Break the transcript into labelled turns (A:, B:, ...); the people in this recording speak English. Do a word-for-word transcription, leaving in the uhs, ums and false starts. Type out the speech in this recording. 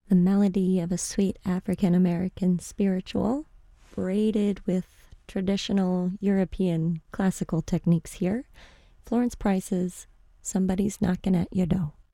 A: The melody of a sweet African-American spiritual, braided with traditional European classical techniques here. Florence Price's Somebody's Knocking at Your Door.